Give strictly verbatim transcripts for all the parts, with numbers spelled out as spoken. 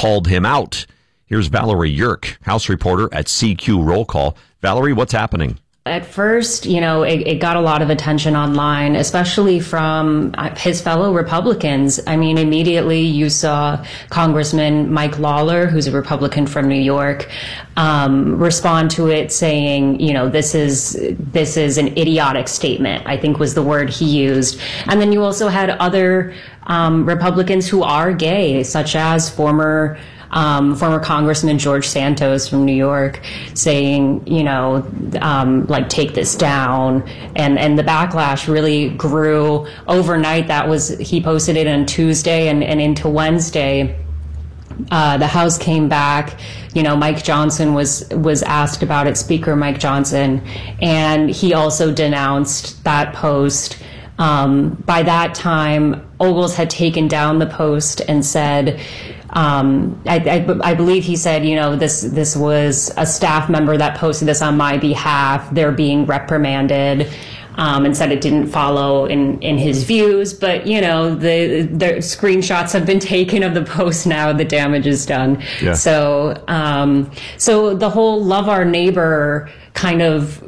called him out. Here's Valerie Yerk, House reporter at C Q Roll Call. Valerie, what's happening? At first, you know, it, it got a lot of attention online, especially from his fellow Republicans. I mean, immediately you saw Congressman Mike Lawler, who's a Republican from New York, um, respond to it saying, you know, this is this is an idiotic statement, I think was the word he used. And then you also had other um, Republicans who are gay, such as former Um, former Congressman George Santos from New York saying, you know, um, like, take this down. And, and the backlash really grew overnight. That was, he posted it on Tuesday and, and into Wednesday. Uh, the House came back. You know, Mike Johnson was was asked about it, Speaker Mike Johnson, and he also denounced that post. Um, by that time, Ogles had taken down the post and said, Um, I, I, I believe he said, you know, this this was a staff member that posted this on my behalf. They're being reprimanded, um, and said it didn't follow in, in his views. But, you know, the, the screenshots have been taken of the post now. The damage is done. Yeah. So, um, so the whole love our neighbor kind of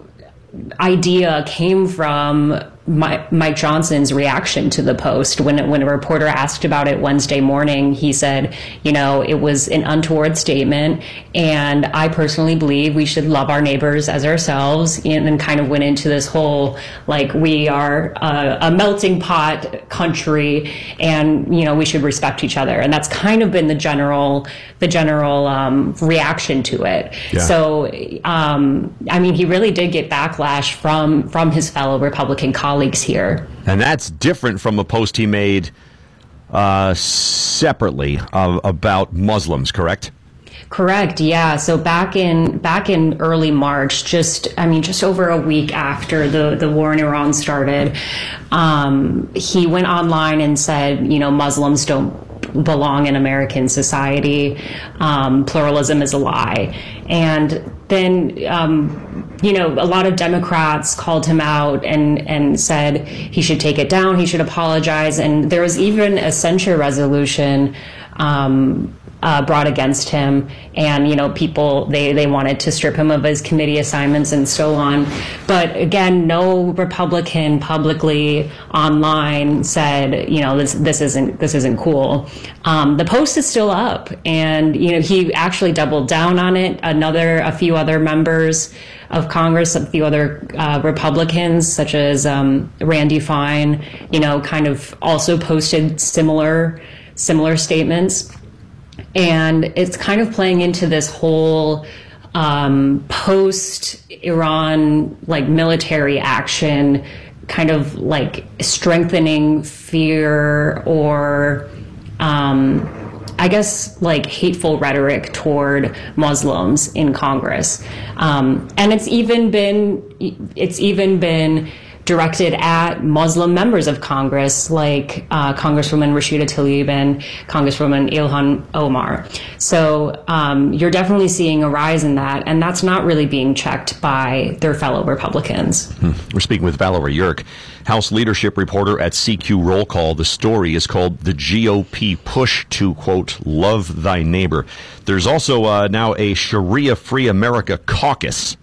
idea came from Mike Johnson's reaction to the post. When when a reporter asked about it Wednesday morning, he said, you know, it was an untoward statement, and I personally believe we should love our neighbors as ourselves, and then kind of went into this whole, like, we are a, a melting pot country, and, you know, we should respect each other. And that's kind of been the general the general um, reaction to it. Yeah. So, um, I mean, he really did get backlash from from his fellow Republican colleagues. colleagues here. And that's different from a post he made uh, separately uh, about Muslims, correct? Correct. Yeah. So back in back in early March, just I mean, just over a week after the, the war in Iran started, um, he went online and said, you know, Muslims don't belong in American society. Um, pluralism is a lie. And then, um, you know, a lot of Democrats called him out and, and said he should take it down, he should apologize. And there was even a censure resolution um, uh, brought against him. And, you know, people, they, they wanted to strip him of his committee assignments and so on. But again, no Republican publicly online said, you know, this, this isn't, this isn't cool. Um, the post is still up, and, you know, he actually doubled down on it. Another, a few other members of Congress, a few other uh, Republicans, such as um, Randy Fine, you know, kind of also posted similar, similar statements. And it's kind of playing into this whole um, post-Iran, like, military action, kind of like strengthening fear or, um, I guess, like, hateful rhetoric toward Muslims in Congress. Um, and it's even been, it's even been directed at Muslim members of Congress, like uh, Congresswoman Rashida Tlaib and Congresswoman Ilhan Omar. So um, you're definitely seeing a rise in that, and that's not really being checked by their fellow Republicans. Hmm. We're speaking with Valerie Yerk, House leadership reporter at C Q Roll Call. The story is called The G O P Push to, quote, Love Thy Neighbor. There's also uh, now a Sharia Free America caucus.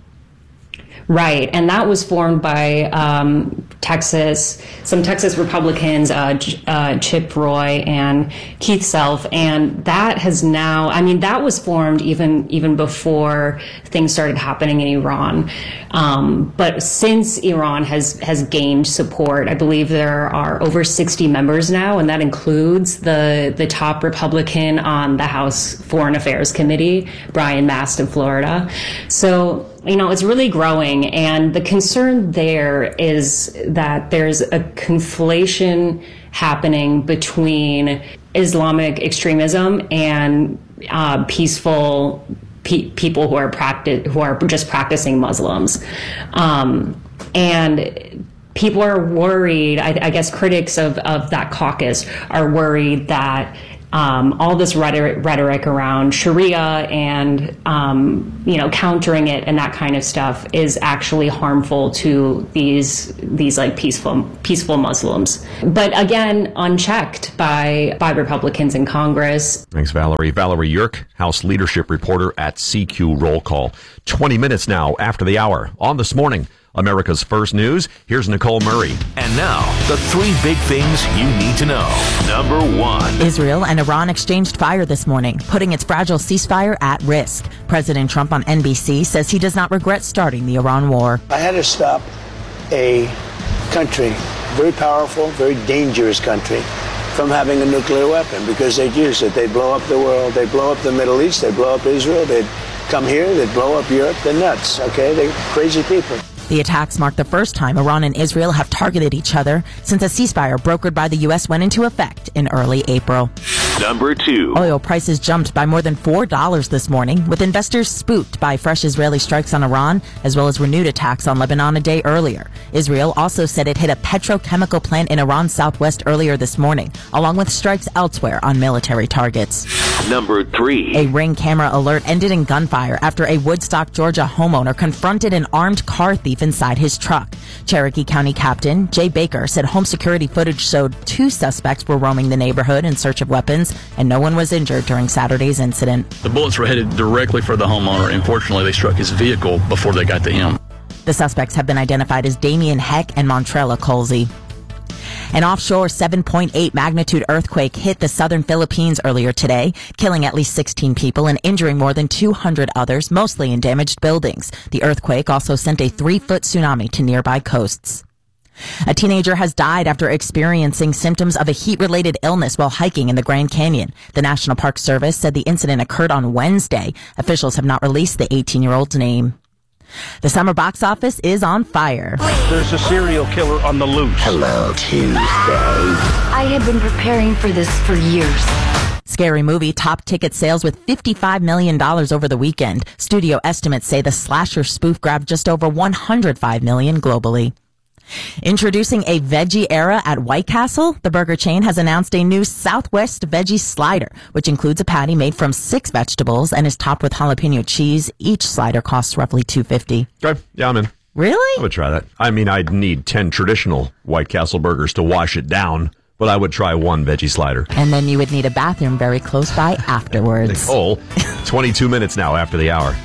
Right, and that was formed by um, Texas, some Texas Republicans, uh, uh, Chip Roy and Keith Self, and that has now, I mean, that was formed even even before things started happening in Iran. Um, but since Iran has, has gained support, I believe there are over sixty members now, and that includes the, the top Republican on the House Foreign Affairs Committee, Brian Mast of Florida. So, you know, it's really growing, and the concern there is that there's a conflation happening between Islamic extremism and uh, peaceful pe- people who are practi- who are just practicing Muslims, um, and people are worried. I, I guess critics of, of that caucus are worried that um, all this rhetoric, rhetoric around Sharia and, um, you know, countering it and that kind of stuff is actually harmful to these these like peaceful peaceful Muslims. But again, unchecked by by Republicans in Congress. Thanks, Valerie. Valerie Yerk, House leadership reporter at C Q Roll Call. twenty minutes now after the hour on This Morning, America's First News. Here's Nicole Murray. And now, the three big things you need to know. Number one. Israel and Iran exchanged fire this morning, putting its fragile ceasefire at risk. President Trump on N B C says he does not regret starting the Iran war. I had to stop a country, very powerful, very dangerous country, from having a nuclear weapon because they'd use it. They'd blow up the world. They'd blow up the Middle East. They'd blow up Israel. They'd come here. They'd blow up Europe. They're nuts, okay? They're crazy people. The attacks mark the first time Iran and Israel have targeted each other since a ceasefire brokered by the U S went into effect in early April. Number two. Oil prices jumped by more than four dollars this morning, with investors spooked by fresh Israeli strikes on Iran, as well as renewed attacks on Lebanon a day earlier. Israel also said it hit a petrochemical plant in Iran's southwest earlier this morning, along with strikes elsewhere on military targets. Number three. A Ring camera alert ended in gunfire after a Woodstock, Georgia homeowner confronted an armed car thief inside his truck. Cherokee County Captain Jay Baker said home security footage showed two suspects were roaming the neighborhood in search of weapons, and no one was injured during Saturday's incident. The bullets were headed directly for the homeowner. Unfortunately, they struck his vehicle before they got to him. The suspects have been identified as Damian Heck and Montrella Colsey. An offshore seven point eight magnitude earthquake hit the southern Philippines earlier today, killing at least sixteen people and injuring more than two hundred others, mostly in damaged buildings. The earthquake also sent a three-foot tsunami to nearby coasts. A teenager has died after experiencing symptoms of a heat-related illness while hiking in the Grand Canyon. The National Park Service said the incident occurred on Wednesday. Officials have not released the eighteen-year-old's name. The summer box office is on fire. There's a serial killer on the loose. Hello, Tuesday. I have been preparing for this for years. Scary Movie topped ticket sales with fifty-five million dollars over the weekend. Studio estimates say the slasher spoof grabbed just over one hundred five million dollars globally. Introducing a veggie era at White Castle, the burger chain has announced a new Southwest Veggie Slider, which includes a patty made from six vegetables and is topped with jalapeno cheese. Each slider costs roughly two dollars and fifty cents. Okay, yeah, I'm in. Really? I would try that. I mean, I'd need ten traditional White Castle burgers to wash it down, but I would try one veggie slider. And then you would need a bathroom very close by afterwards. Nicole, twenty-two minutes now after the hour.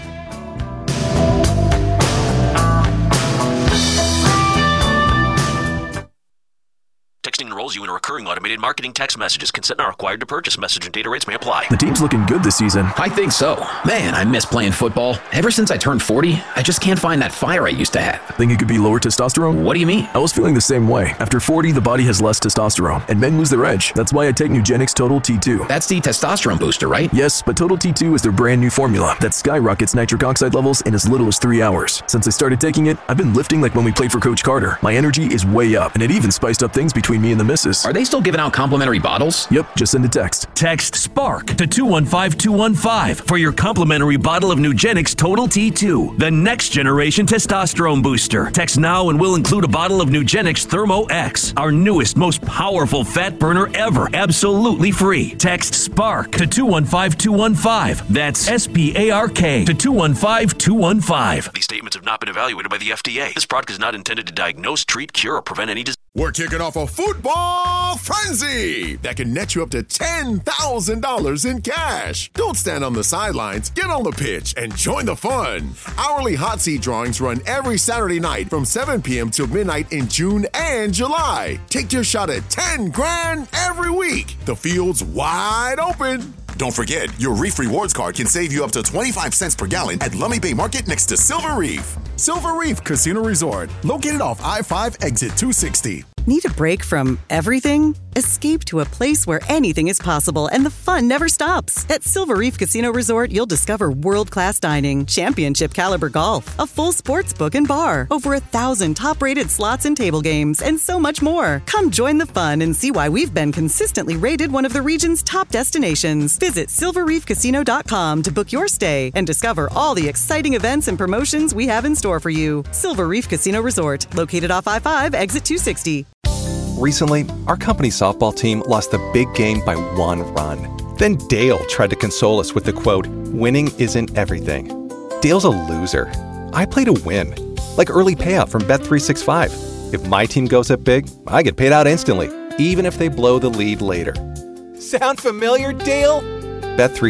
Texting enrolls you in a recurring automated marketing text messages. Consent not required to purchase. Message and data rates may apply. The team's looking good this season. I think so. Man, I miss playing football. Ever since I turned forty, I just can't find that fire I used to have. Think it could be lower testosterone? What do you mean? I was feeling the same way. After forty, the body has less testosterone, and men lose their edge. That's why I take Nugenix Total T two. That's the testosterone booster, right? Yes, but Total T two is their brand new formula that skyrockets nitric oxide levels in as little as three hours. Since I started taking it, I've been lifting like when we played for Coach Carter. My energy is way up, and it even spiced up things between me and the missus. Are they still giving out complimentary bottles? Yep, just send a text. Text SPARK to two one five two one five for your complimentary bottle of Nugenix Total T two, the next generation testosterone booster. Text now and we'll include a bottle of Nugenix Thermo X, our newest, most powerful fat burner ever, absolutely free. Text SPARK to two one five two one five. That's S P A R K to two one five two one five. These statements have not been evaluated by the F D A. This product is not intended to diagnose, treat, cure, or prevent any disease. We're kicking off a football frenzy that can net you up to ten thousand dollars in cash. Don't stand on the sidelines. Get on the pitch and join the fun. Hourly hot seat drawings run every Saturday night from seven p.m. till midnight in June and July. Take your shot at ten grand every week. The field's wide open. Don't forget, your Reef Rewards card can save you up to twenty-five cents per gallon at Lummi Bay Market next to Silver Reef. Silver Reef Casino Resort, located off I five exit two sixty. Need a break from everything? Escape to a place where anything is possible and the fun never stops. At Silver Reef Casino Resort, you'll discover world-class dining, championship caliber golf, a full sports book and bar, over a thousand top-rated slots and table games, and so much more. Come join the fun and see why we've been consistently rated one of the region's top destinations. Visit silver reef casino dot com to book your stay and discover all the exciting events and promotions we have in store for you. Silver Reef Casino Resort, located off I five exit two sixty. Recently, our company softball team lost the big game by one run. Then Dale tried to console us with the quote, "Winning isn't everything." Dale's a loser. I play to win. Like early payout from Bet three sixty-five. If my team goes up big, I get paid out instantly, even if they blow the lead later. Sound familiar, Dale? Bet three